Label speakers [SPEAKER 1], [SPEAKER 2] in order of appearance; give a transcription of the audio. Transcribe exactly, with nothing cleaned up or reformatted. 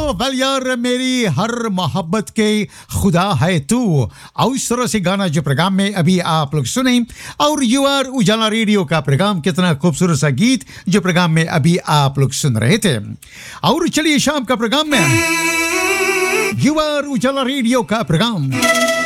[SPEAKER 1] Well यार मेरी हर मोहब्बत के खुदा है तू, और इस तरह से गाना जो प्रोग्राम में अभी आप लोग सुने, और यू आर उजाला रेडियो का प्रोग्राम, कितना खूबसूरत सा गीत जो प्रोग्राम में अभी आप लोग सुन रहे थे। और चलिए शाम का प्रोग्राम में यू आर उजाला रेडियो का प्रोग्राम